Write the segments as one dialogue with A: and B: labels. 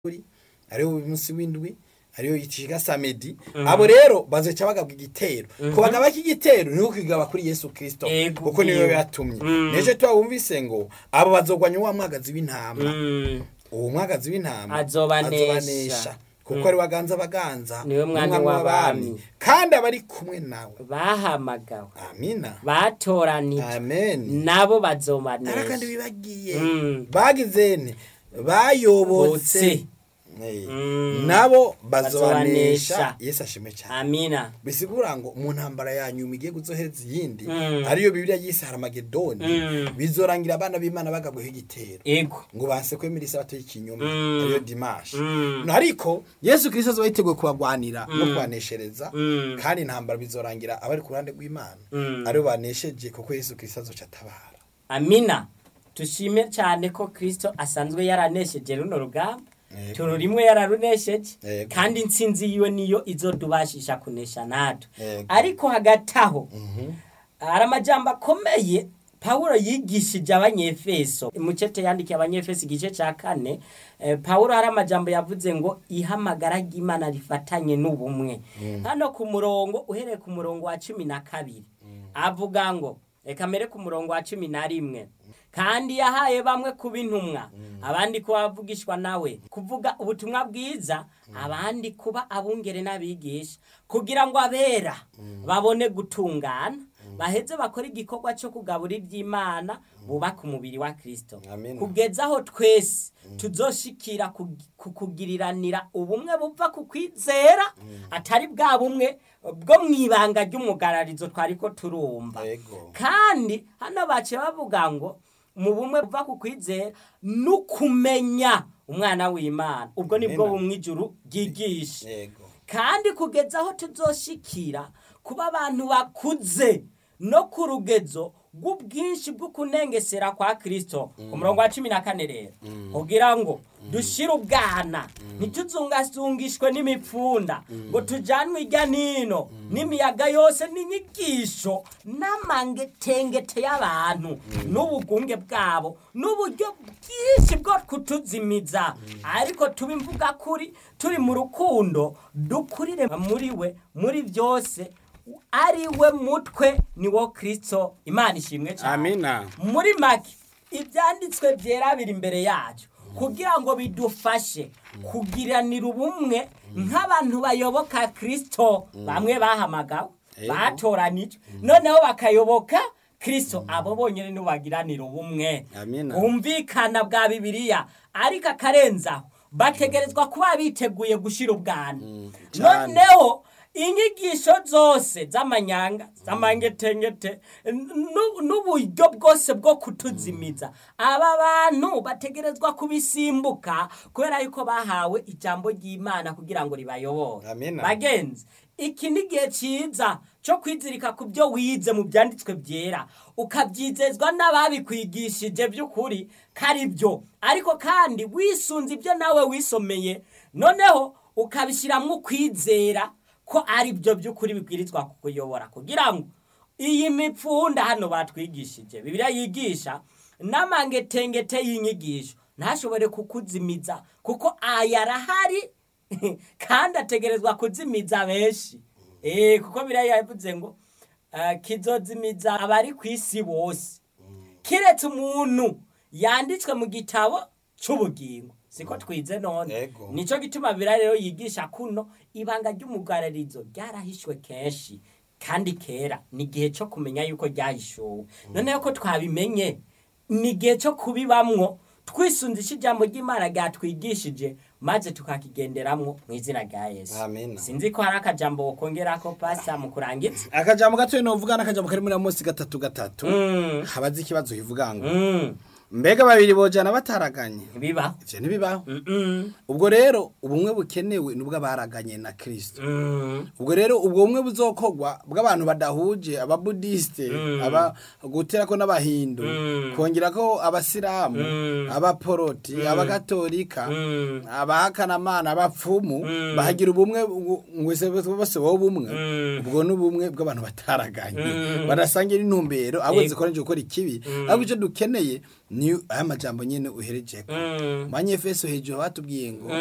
A: ariho umunsi w'indwi ariyo yitishika samedi abo rero bazoca bagabwa igitero ko bagaba igitero niho kwigaba kuri Yesu Kristo kuko niyo yatumye neje twumvise ngo abo bazogwanya wa mwagazi w'intama uwo mwagazi w'intama azobanesha kuko ari waganza baganza
B: niwe mwami w'abami
A: kandi abari kumwe nawe
B: bahamagawe
A: amina
B: batoranije
A: amen
B: nabo bazobanesha
A: arakandi bibagiye bagizene bayobotse nabo bazobanesha Yesu ashimwe cyane
B: amina
A: bisigura ngo mu ntambara yanyu igiye guzohereza yindi ariyo Bibiliya yise Haramagedoni bizorangira abana b'Imana bagabweho igitero ngo banse kwemera isabato y'ikinyoma ariyo Dimanche ariko Yesu Kristo azoyiteguye kubagwanira no kwaneshereza kandi intambara bizorangira abari ku ruhande rw'Imana aribo banesheje kuko Yesu Kristo azoca atabara
B: amina tushime cyane ko Kristo asanzwe yaranesheje runo rugamba turu rimwe yararunesheje kandi intsinzi yiwe niyo izodubashisha kunesha nato ariko hagataho aramajambo akomeye Paulo yigishije abanyefeso mucete yandikiye abanyefeso igice ca 4 Paulo hari amajambo yavuze ngo ihamagara ry'Imana rifatanye n'ubumwe hano ku murongo uhereye ku murongo wa 12 avuga ngo reka mere ku murongo wa 11 kandi yahaye bamwe kuba intumwa abandi ko bavugishwa nawe kuvuga ubutumwa bwiza abandi kuba abungere n'abigisha kugira ngo abera babone gutungana baheze bakora igikorwa cyo kugabura iby'Imana bubaka umubiri wa Kristo kugeza aho twese tuzoshikira kukugiriranira ubumwe buva ku kwizera atari bwa bumwe bwo mwibanga ry'umugararizo twariko turumva kandi hano bace bavuga ngo mu bumwe buva ku kwizera n'ukumenya umwana w'Imana ubwo nibwo bumwe ijuru ryigisha kandi kugeza aho tuzoshikira kuba abantu bakuze no ku rugezo rw'ubwinshi bwo kunengesera kwa Kristo umurongo wa 14 rero kugira ngo dushire ubwana ntituzungashungishwe n'imipfunda ngo tujanwe irya nino n'imiyaga yose n'inyigisho n'amangetengete y'abantu n'ubugunge bwabo n'uburyo bwinshi bwo kutuzimiza ariko tubimvuga kuri turi mu rukundo dukurire muri we muri byose ari we mutwe ni wo Kristo Imana ishimwe cyane
A: amina
B: muri make ibyanditswe byera biri imbere yacu kugira ngo bidufashe kugiranira ubumwe nk'abantu bayoboka Kristo bamwe bahamagawe batoranije noneho bakayoboka Kristo abo bonyene nubagiranira ubumwe umvikana bwa Bibiliya ariko akarenzaho bategerezwa kuba biteguye gushira ubwana noneho inyigisho zose z'amanyanga z'amangetengete n'uburyo bwose bwo kutuzimiza aba bantu bategerezwa kubisimbuka kubera yuko bahawe ijambo ry'Imana kugira ngo ribayobore bagenzi iki ni gihe cyiza cyo kwizirika ku byo wize mu byanditswe byera ukabyizezwa n'ababikwigishije by'ukuri kari byo ariko kandi wisunze ibyo nawe wisomeye noneho ukabishyiramo kwizera ko ari byo by'ukuri bibwirizwa kukuyobora kugira ngo iyi mipfunda hano batwigishije Bibiliya yigisha n'amangetengete y'inyigisho ntashobore kukuzimiza kuko ayarahari kandi ategerezwa kuzimiza benshi kuko Bibiliya yavuze ngo kizozimiza abari ku isi bose kiretse umuntu yanditswe mu gitabo cy'ubugingo siko twize none nico gituma Bibiliya rero yigisha kuno ibanga ry'umugararizo ryarahishwe kenshi kandi kera ni gihe cyo kumenya yuko ryahishuwe none yuko twabimenye ni gihe cyo kubibamwo twisunzisha ijambo ry'Imana ryatwigishije maze tukakigenderamwo mu izina rya Yesu sinzi ko hari akajambo wokongera ko pasta mu kurangiza
A: akajambo gatoye no vuga n'akajambo kari muri Amosi 3:3 habaze ikibazo kivuga ngo mbega babiri bojana bataraganye
B: bibaho
A: ivyo ntibibaho ubwo rero ubumwe bukenewe nubwo baraganye na Kristo ubwo rero ubwo bumwe buzokogwa bw'abantu badahuje ababudiste aba gutera ko n'abahindu kongera ko abasiramu abaporoti abagatolika abahakana Imana abapfumu bahagira ubumwe ngwese bose bo bumwe ubwo n'ubumwe bw'abantu bataraganye barasangira intumbero abo zikoranije gukora ikibi abo icyo dukeneye ni aya majambo nyene uherejeko Manyefeso hejuru batubwiye ngo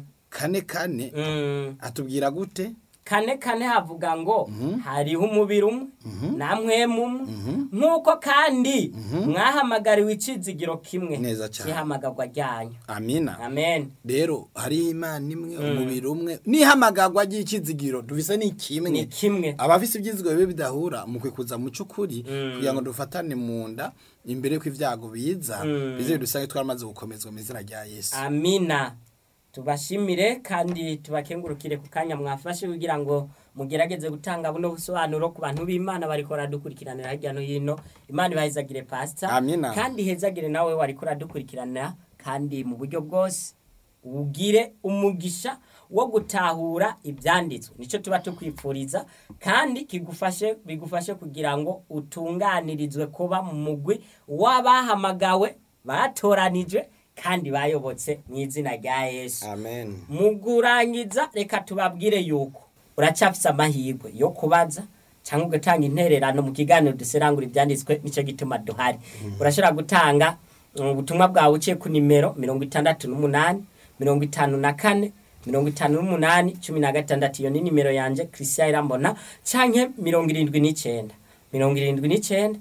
A: 4:4 atubwira gute
B: 4:4 havuga ngo hariho umubiri umwe namwe mumwe nkuko kandi mwahamagariwe icizigiro kimwe cihamagarwa ryanyu.
A: Amina.
B: Amen.
A: Rero hari Imana imwe umubiri umwe nihamagarwa ry'icizigiro dufise ni kimwe abafise ibyizigiro bibe bidahura mu kwikuza mu cukuri kugira ngo dufatane mu nda imbere ko ivyago biza bize dusange twaramaze gukomezwa mu izina rya Yesu.
B: Amina. Tubashimire kandi tubakengurukire ku kanya mwafashe kugira ngo mugerageze gutanga buno busobanuro ku bantu b'Imana bariko radukurikiranira hirya no hino. Imana ibahezagire pastor.
A: Amina.
B: Kandi hezagire nawe wariko radukurikiranira kandi mu buryo bwose ugire umugisha wo gutahura ibyanditswe. Nico tuba tukwipfuriza kandi bigufashe kugira ngo utunganirizwe kuba mu mugwi w'abahamagawe batoranijwe kandi bayobotse mu izina rya Yesu.
A: Amen.
B: Mugurangiza reka tubabwire yuko uracafise amahirwe yo kubaza cyangwa ugatanga intererano mu kiganiro duserangura ibyanditswe nico gituma duhari. Urashobora gutanga ubutumwa bwawe uciye ku nimero 68 54 58 16. Iyo ni nimero yanje Christian Irambona canke 79 65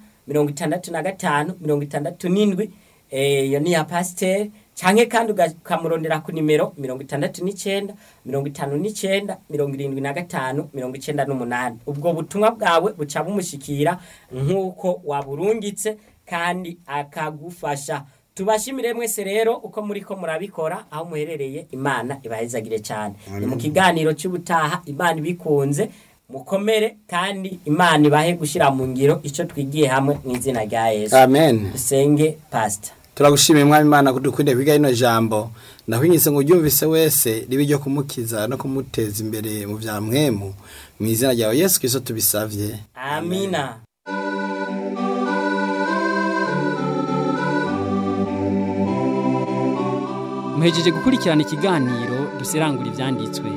B: 67. Iyo ni ya pasteur canke kandi ukamurondera ku nimero 69 59 75 98. Ubwo butumwa bwawe buca bumushikira nkuko waburungitse kandi akagufasha. Tubashimire mwese rero uko muriko murabikora aho muherereye. Imana ibahezagire cyane. Ni mu kiganiro cy'ubutaha. Imana ibikunze mukomere kandi Imana ibahe gushira mu ngiro ico twigiye hamwe mu izina rya Yesu.
A: Amen.
B: Dusenge pastor.
A: Turagushimiye mwami Imana kudukunde kwiga ino jambo nakwingize ngo uryumvise wese ribe ryo kumukiza no kumuteza imbere mu vya mwemu mu izina rya Yesu Kristo tubisavye.
B: Amina.
C: Muhejeje gukurikirana ikiganiro duserangura ivyanditswe.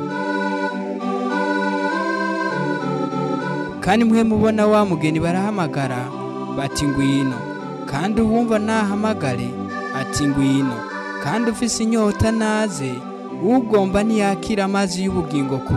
D: Kandi mwe mubona wa mugeni barahamagara bati ngwino, kandi uwumva nahamagare ati ngwino, kandi ufise inyota naze, ugomba ntiyakira amazi y'ubugingo ku